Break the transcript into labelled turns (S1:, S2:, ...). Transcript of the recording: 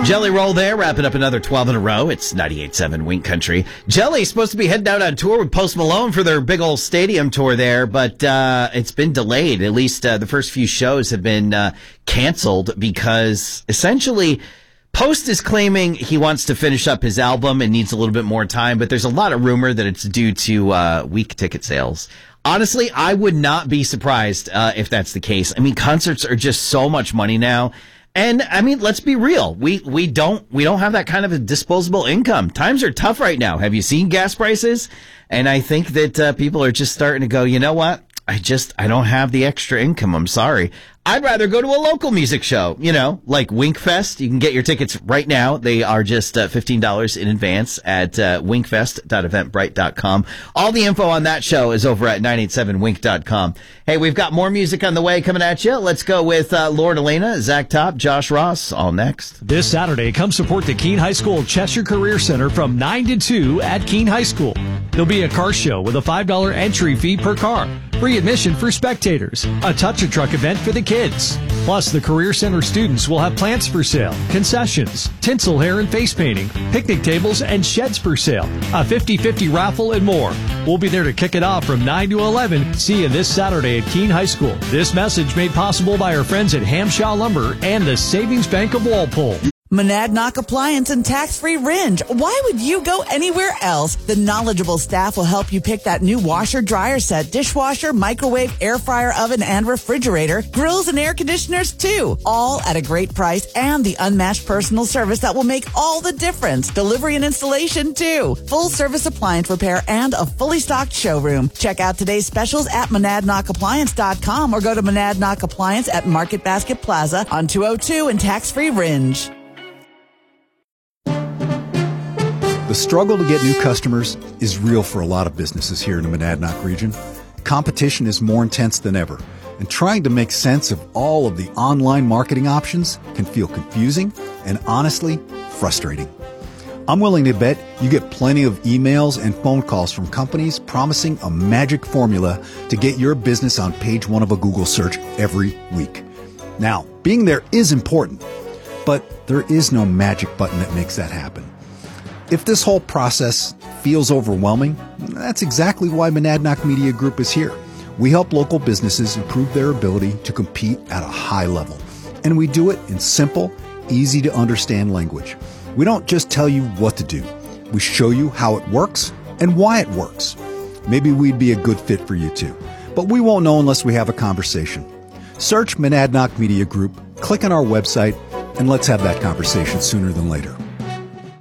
S1: Jelly Roll there, wrapping up another 12 in a row. It's 98.7 Wink Country. Jelly's supposed to be heading out on tour with Post Malone for their big old stadium tour there, but it's been delayed. At least the first few shows have been canceled because essentially Post is claiming he wants to finish up his album and needs a little bit more time, but there's a lot of rumor that it's due to weak ticket sales. Honestly, I would not be surprised if that's the case. I mean, concerts are just so much money now. And I mean, let's be real. We don't have that kind of a disposable income. Times are tough right now. Have you seen gas prices? And I think that people are just starting to go, you know what? I don't have the extra income. I'm sorry. I'd rather go to a local music show, like Winkfest. You can get your tickets right now. They are just $15 in advance at winkfest.eventbrite.com. All the info on that show is over at 987wink.com. Hey, we've got more music on the way coming at you. Let's go with Lord Elena, Zach Top, Josh Ross, all next.
S2: This Saturday, come support the Keene High School Cheshire Career Center from 9 to 2 at Keene High School. There'll be a car show with a $5 entry fee per car. Free admission for spectators. A touch-a-truck event for the kids. Plus, the Career Center students will have plants for sale, concessions, tinsel hair and face painting, picnic tables, and sheds for sale. A 50-50 raffle and more. We'll be there to kick it off from 9 to 11. See you this Saturday at Keene High School. This message made possible by our friends at Hamshaw Lumber and the Savings Bank of Walpole.
S3: Monadnock Appliance and tax-free Ringe. Why would you go anywhere else? The knowledgeable staff will help you pick that new washer, dryer set, dishwasher, microwave, air fryer, oven, and refrigerator, grills and air conditioners too. All at a great price and the unmatched personal service that will make all the difference. Delivery and installation too. Full service appliance repair and a fully stocked showroom. Check out today's specials at monadnockappliance.com or go to Monadnock Appliance at Market Basket Plaza on 202 and tax-free Ringe.
S4: The struggle to get new customers is real for a lot of businesses here in the Monadnock region. Competition is more intense than ever, and trying to make sense of all of the online marketing options can feel confusing and honestly frustrating. I'm willing to bet you get plenty of emails and phone calls from companies promising a magic formula to get your business on page 1 of a Google search every week. Now, being there is important, but there is no magic button that makes that happen. If this whole process feels overwhelming, that's exactly why Monadnock Media Group is here. We help local businesses improve their ability to compete at a high level. And we do it in simple, easy to understand language. We don't just tell you what to do. We show you how it works and why it works. Maybe we'd be a good fit for you too. But we won't know unless we have a conversation. Search Monadnock Media Group, click on our website, and let's have that conversation sooner than later.